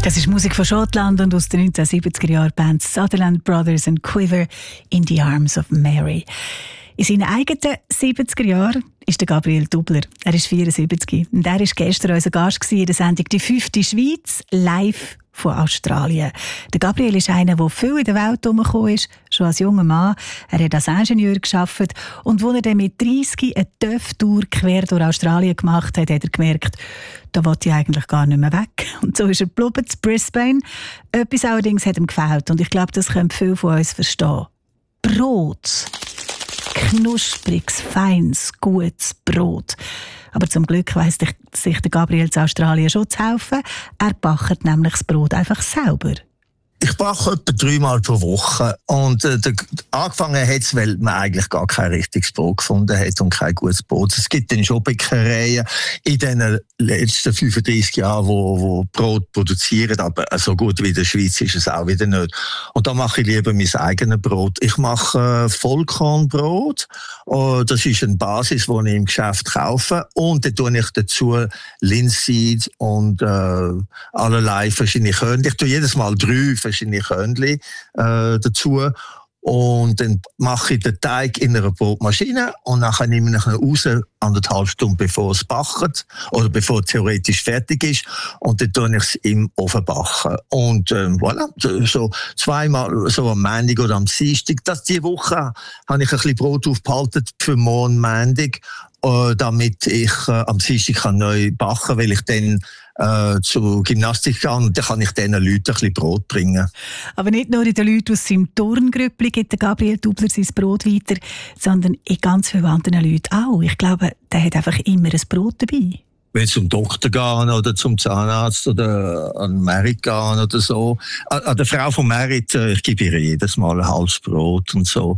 Das ist Musik von Schottland und aus den 1970er Jahren Band Sutherland Brothers and Quiver in the Arms of Mary. In seinen eigenen 70er Jahren ist der Gabriel Dubler. Er ist 74 und er war gestern unser Gast in der Sendung «Die 5. Schweiz» live von Australien. Der Gabriel ist einer, der viel in der Welt herumgekommen ist, schon als junger Mann. Er hat als Ingenieur gearbeitet und als er dann mit 30 eine TÜV-Tour quer durch Australien gemacht hat, hat er gemerkt, da wollte ich eigentlich gar nicht mehr weg. Und so ist er geblieben zu Brisbane. Etwas allerdings hat ihm gefällt und ich glaube, das können viele von uns verstehen. Brot. Knuspriges, feines, gutes Brot. Aber zum Glück weiss sich der Gabriel zu Australien schon zu helfen. Er backt nämlich das Brot einfach selber. Ich backe etwa 3-mal pro Woche. Und angefangen hat es, weil man eigentlich gar kein richtiges Brot gefunden hat und kein gutes Brot. Es gibt dann schon Bäckereien in den letzten 35 Jahren, wo Brot produzieren, aber so gut wie in der Schweiz ist es auch wieder nicht. Und da mache ich lieber mein eigenes Brot. Ich mache Vollkornbrot. Das ist eine Basis, die ich im Geschäft kaufe. Und dann tue ich dazu Linseed und allerlei verschiedene Körnchen. Ich tue jedes Mal 3 verschiedene Körnchen dazu. Und dann mache ich den Teig in einer Brotmaschine und nachher nehme ich ihn raus, 1,5 Stunden bevor es backt oder bevor es theoretisch fertig ist. Und dann tue ich es im Ofen backen. Und voilà, so 2-mal, so am Montag oder am Dienstag. Diese Woche habe ich ein bisschen Brot aufgehalten für morgen Montag, damit ich am Dienstag neu backen kann, weil ich dann zur Gymnastik gehen und dann kann ich diesen Leuten ein bisschen Brot bringen. Aber nicht nur in den Leuten aus seinem Turngrüppli gibt der Gabriel Dubler sein Brot weiter, sondern in ganz vielen anderen Leuten auch. Ich glaube, der hat einfach immer ein Brot dabei. Wenn zum Doktor gehen oder zum Zahnarzt oder an Merit gehen oder so. An der Frau von Merit, ich gebe ihr jedes Mal ein halbes Brot und so.